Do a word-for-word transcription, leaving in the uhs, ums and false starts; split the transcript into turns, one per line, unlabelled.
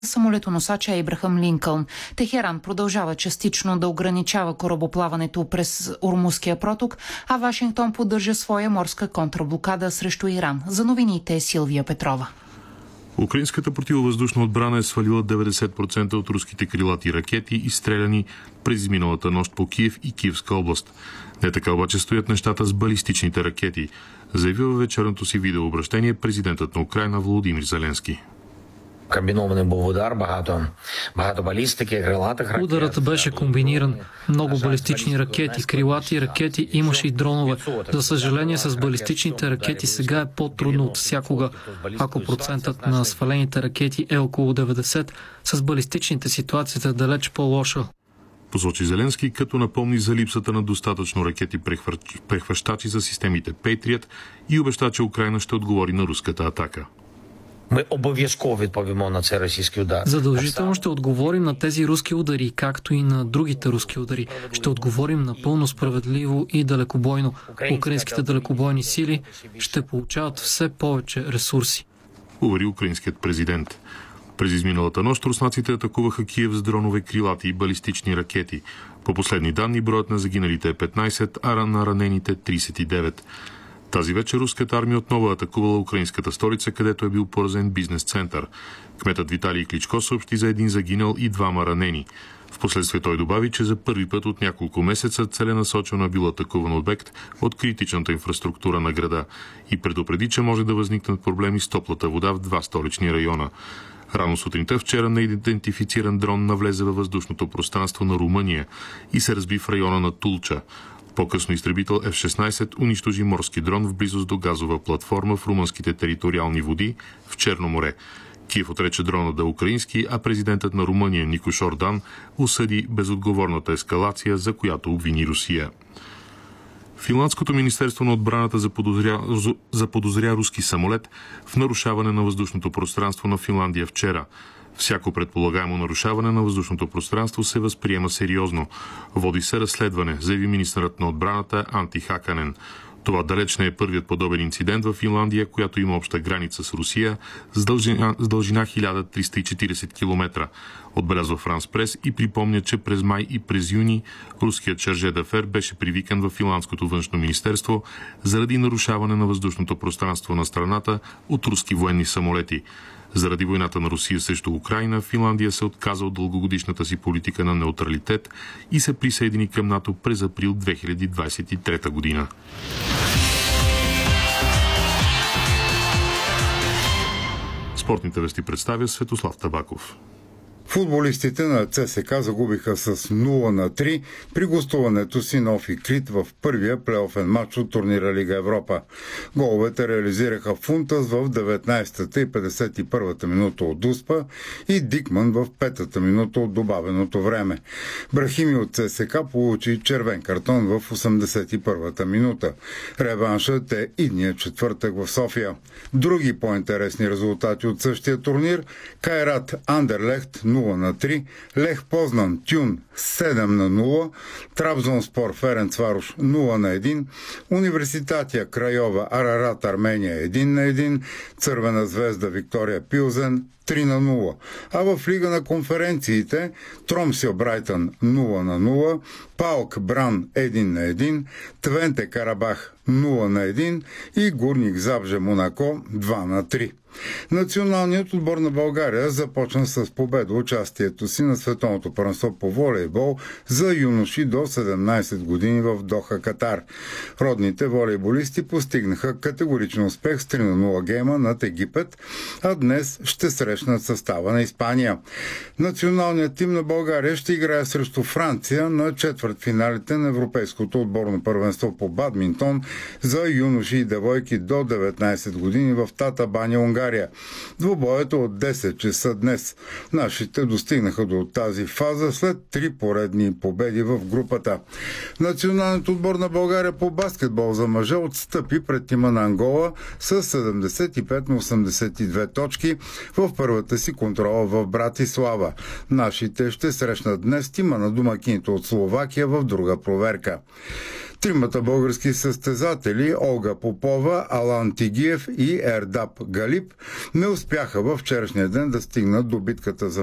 самолетоносача Ейбрахам Линкълн. Техеран продължава частично да ограничава корабоплаването през Ормузския проток, а Вашингтон поддържа своя морска контраблокада срещу Иран. За новините Силвия Петрова.
Украинската противовъздушна отбрана е свалила деветдесет процента от руските крилати ракети, изстреляни през миналата нощ по Киев и Киевска област. Не така обаче стоят нещата с балистичните ракети, заявил във вечерното си видеообращение президентът на Украйна Володимир Зеленски.
Комбинований був удар, багато, багато балістики, крилатих ракет.
Ударът беше комбиниран. Много балистични ракети, крилати ракети, имаше и дронове. За съжаление, с балистичните ракети сега е по-трудно от всякога. Ако процентът на свалените ракети е около деветдесет, с балистичните ситуацията е далеч по-лоша.
Посочи Зеленски, като напомни за липсата на достатъчно ракети прехващачи за системите Patriot и обеща, че Украйна ще отговори на руската атака.
Ми обов'язково відповімо на цей російський удар.
Задължително ще отговорим на тези руски удари, както и на другите руски удари. Ще отговорим напълно справедливо и далекобойно. Украинските далекобойни сили ще получават все повече ресурси.
Увери украинският президент. През изминалата нощ руснаците атакуваха Киев с дронове, крилати и балистични ракети. По последни данни броят на загиналите е петнайсет, а на ранените трийсет и девет. Тази вечер руската армия отново е атакувала украинската столица, където е бил поразен бизнес център. Кметът Виталий Кличко съобщи за един загинал и двама ранени. Впоследствие той добави, че за първи път от няколко месеца целенасочено е бил атакуван обект от критичната инфраструктура на града и предупреди, че може да възникнат проблеми с топлата вода в два столични района. Рано сутринта вчера неидентифициран дрон навлезе във въздушното пространство на Румъния и се разби в района на Тулча. По-късно изтребител Еф шестнайсет унищожи морски дрон в близост до газова платформа в румънските териториални води в Черно море. Киев отрече дрона да е украински, а президентът на Румъния Никош Ордан осъди безотговорната ескалация, за която обвини Русия. Финландското министерство на отбраната заподозря, заподозря руски самолет в нарушаване на въздушното пространство на Финландия вчера. Всяко предполагаемо нарушаване на въздушното пространство се възприема сериозно. Води се разследване, заяви министърът на отбраната Анти Хаканен. Това далеч не е първият подобен инцидент в Финландия, която има обща граница с Русия с дължина, с дължина хиляда триста и четирийсет километра. Отбелязва Франс Прес и припомня, че през май и през юни руският шарже дафер беше привикан в финландското външно министерство заради нарушаване на въздушното пространство на страната от руски военни самолети. Заради войната на Русия срещу Украйна, Финландия се отказа от дългогодишната си политика на неутралитет и се присъедини към НАТО през април две хиляди двайсет и трета година. Спортните вести представя Светослав Табаков.
Футболистите на ЦСКА загубиха с нула на три при гостуването си на Офи Крит в първия плейофен матч от турнира Лига Европа. Головете реализираха Фунтас в деветнайсетата и петдесет и първата минута от Дуспа и Дикман в петата минута от добавеното време. Брахими от ЦСКА получи червен картон в осемдесет и първата минута. Реваншът е идния четвъртък в София. Други по-интересни резултати от същия турнир: Кайрат Андерлехт нула на три, Лех Познан Тюн седем на нула, Трабзонспор Ференцварош нула на един, Университатия Крайова Арарат Армения едно на едно, Цървена звезда Виктория Пилзен три на нула. А в Лига на конференциите Тромсио Брайтън нула на нула, Паук Бран едно на едно, Твенте Карабах нула на едно и Гурник Забже Монако два на три. Националният отбор на България започна с победа участието си на световното първенство по волейбол за юноши до седемнайсет години в Доха, Катар. Родните волейболисти постигнаха категоричен успех с три на нула гейма над Египет, а днес ще срещнат състава на Испания. Националният тим на България ще играе срещу Франция на четвъртфиналите на Европейското отборно първенство по бадминтон за юноши и девойки до деветнайсет години в Тата Баня, Унгария. Двубоят от десет часа днес. Нашите достигнаха до тази фаза след три поредни победи в групата. Националният отбор на България по баскетбол за мъже отстъпи пред тима на Ангола с седемдесет и пет на осемдесет и две точки в първата си контрола в Братислава. Нашите ще срещнат днес тима на домакините от Словакия в друга проверка. Тримата български състезатели Олга Попова, Алан Тигиев и Ердап Галип не успяха във вчерашния ден да стигнат до битката за